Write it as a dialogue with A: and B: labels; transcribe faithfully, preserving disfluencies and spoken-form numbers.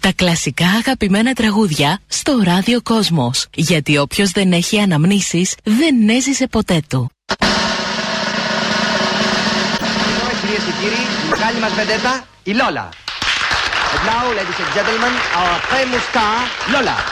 A: Τα κλασικά αγαπημένα τραγούδια στο Ράδιο Κόσμος. Γιατί όποιος δεν έχει αναμνήσεις δεν έζησε ποτέ του.
B: Εδώ, κυρίες και κύριοι, η μεγάλη μας βεντέτα, η Λόλα. And now, ladies and gentlemen, our famous star, Lola.